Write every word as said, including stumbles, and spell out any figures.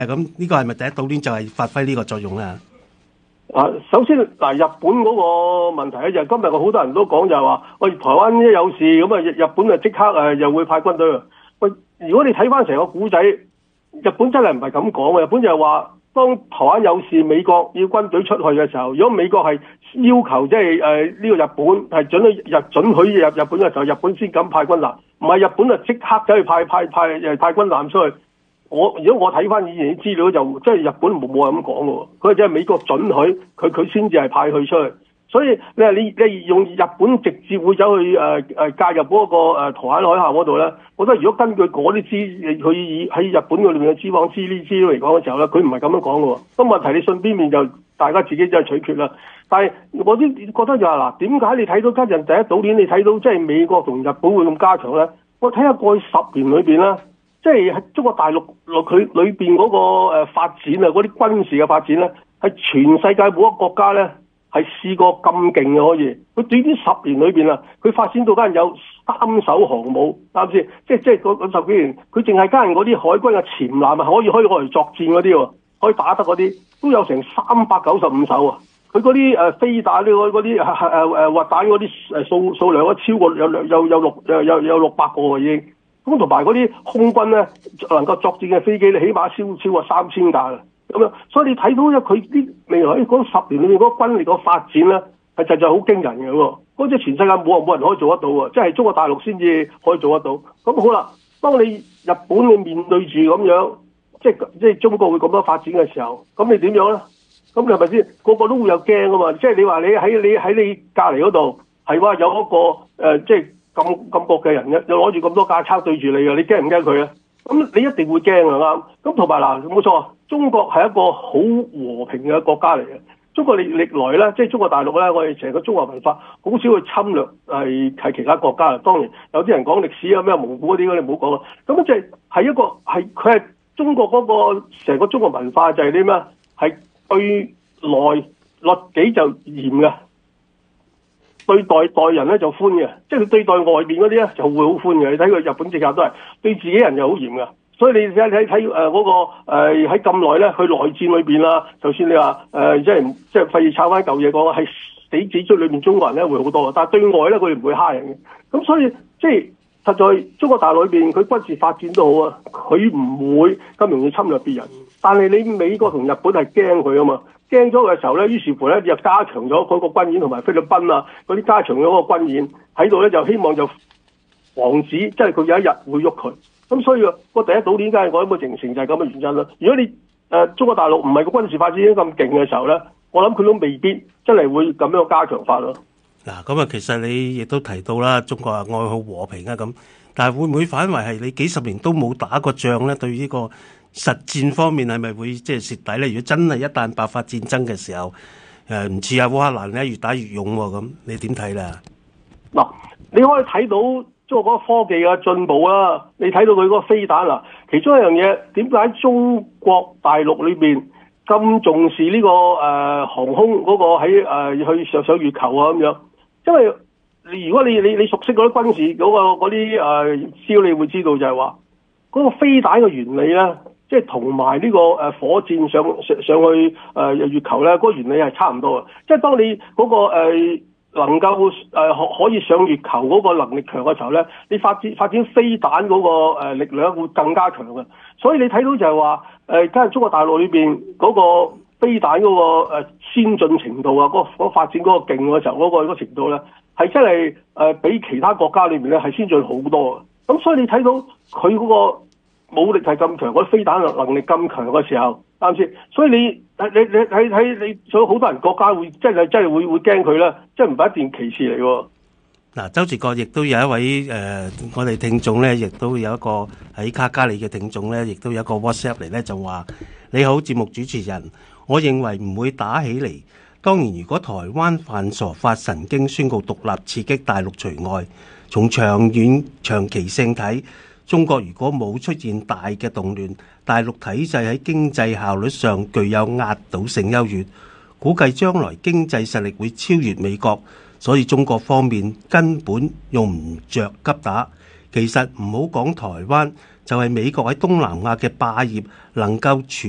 咁呢個係咪第一島鏈就係發揮呢個作用咧？ 啊，首先嗱，日本嗰個問題咧就係今日好多人都講就係話，喂，台灣一有事咁啊，日日本就即刻誒又會派軍隊啊。喂，如果你睇翻成個古仔，日本真係唔係咁講嘅。日本就係話，當台灣有事，美國要軍隊出去嘅時候，如果美國係要求即係誒呢個日本係準許日準許入日本嘅時候，日本先敢派軍艦，唔係日本就即刻走去派派派誒派軍艦出去。我如果我睇翻以前啲資料就即係日本冇冇咁講嘅，佢只係美國準許佢佢先至係派佢出去。所以你話你你用日本直接會走去誒誒、呃、介入嗰、那個誒、呃、台灣海峽嗰度咧，我覺得如果根據嗰啲資佢以喺日本嘅裏面嘅資方資呢資料嚟講嘅時候咧，佢唔係咁樣講嘅。咁問題你信邊面就大家自己真係取決啦。但係我都覺得就係、是、嗱，點解你睇到今日第一島鏈，你睇到即係美國同日本會咁加強咧？我睇下過去十年裏邊啦，即係喺中國大陸佢裏邊嗰個誒發展啊，嗰啲軍事嘅發展咧，係全世界每一個國家咧。係試過咁勁嘅可以，佢短短十年裏邊啊，佢發展到間有三艘航母，啱唔啱先？即係即係嗰十幾年，佢淨係間嗰啲海軍嘅潛艦啊，可以可以攞嚟作戰嗰啲喎，可以打得嗰啲，都有成三百九十五艘啊！佢嗰啲誒飛彈呢嗰啲誒誒誒核彈嗰啲誒數數量都超過有有有六有有有六百個喎已經。咁同埋嗰啲空軍咧能夠作戰嘅飛機咧，起碼超超過三千架啦。咁樣，所以你睇到咧，佢啲未來嗰十年裏面嗰個軍力個發展咧，係實在好驚人嘅喎。嗰隻全世界冇人冇人可以做得到喎，即係中國大陸先至可以做得到。咁好啦，當你日本你面對住咁樣，即係即係中國會咁樣發展嘅時候，咁你點樣咧？咁你係咪先個個都會有驚啊嘛？即係你話你喺你喺你隔離嗰度係話有一個誒、呃，即係咁咁國嘅人嘅，又攞住咁多架槍對住你嘅，你驚唔驚佢啊？咁你一定會驚啊！啱咁同埋嗱，冇錯，中國係一個好和平嘅國家嚟嘅。中國歷歷來咧，即係中國大陸咧，我哋成個中華文化好少去侵略係係其他國家。當然有啲人講歷史啊，咩蒙古嗰啲，你唔好講啦。咁即係係一個係佢係中國嗰個成個中國文化就係啲咩？係對內律己就嚴嘅。對待待人咧就寬嘅，即係佢對待外邊嗰啲咧就會好寬嘅。你睇佢日本政客都係對自己人就好嚴嘅，所以你睇睇睇誒嗰個誒喺咁耐咧，去內戰裏邊啦，就算你話誒、呃、即係即係費事炒翻舊嘢講，係死指出裏邊中國人咧會好多，但係對外咧佢哋唔會蝦人嘅。咁所以即係實在中國大陸裏邊佢軍事發展都好啊，佢唔會咁容易侵略別人。但係你美國同日本係驚佢啊嘛。驚咗嘅時候咧，於是乎咧就加強咗嗰個軍演，同埋菲律賓啊嗰啲加強咗嗰個軍演喺度咧，就希望就防止即係佢有一日會喐佢。咁所以個第一島鏈解我諗個形成就係咁嘅原因啦。如果你誒、呃、中國大陸唔係個軍事發展已經咁勁嘅時候咧，我諗佢都未必真係會咁樣加強法咯。 嗱，咁啊，其實你亦都提到啦，中國係愛好和平啊咁，但係會唔會反為係你幾十年都冇打過仗咧？對呢個實戰方面係咪會即係蝕底咧？如果真係一旦爆發戰爭嘅時候，誒唔似阿烏克蘭咧越打越勇喎，咁你點睇咧？嗱， 你可以睇到中國嗰個科技嘅進步啦，你睇到佢嗰個飛彈啦，其中一樣嘢點解中國大陸裏邊咁重視呢、這個誒、呃、航空嗰個喺誒、呃、去上上月球啊咁樣？因為你如果你你你熟悉嗰啲軍事嗰、那個嗰啲誒資料，你會知道就係話嗰個飛彈嘅原理咧。即係同埋呢個誒火箭上上上去誒月球咧，嗰、那個原理係差唔多嘅。即係當你嗰、那個、呃、能夠誒可可以上月球嗰個能力強嘅時候咧，你發展發展飛彈嗰個力量會更加強嘅。所以你睇到就係話誒，今日中國大陸裏邊嗰個飛彈嗰個誒先進程度啊，嗰、那個嗰、那個、發展嗰個勁嘅時候嗰、那個嗰、那個程度咧，係真係誒比其他國家裏面咧係先進好多嘅。咁所以你睇到佢嗰、那個武力係咁強，嗰啲飛彈能力咁強嘅時候，啱先。所以你你你睇睇你，所以好多人國家會真係真係會會驚佢啦，即係唔係一件奇事嚟喎。 嗱，周志國亦都有一位誒、呃，我哋聽眾咧，亦都有一個喺卡加里嘅聽眾咧，亦都有一個 WhatsApp 嚟咧，就話：你好，節目主持人，我認為唔會打起嚟。當然，如果台灣犯傻發神經，宣告獨立，刺激大陸除外，從長遠長期性睇。中國如果冇出現大嘅動亂，大陸體制喺經濟效率上具有壓倒性優越，估計將來經濟實力會超越美國，所以中國方面根本用唔着急打。其實唔好講台灣，就係美國喺東南亞嘅霸業能夠全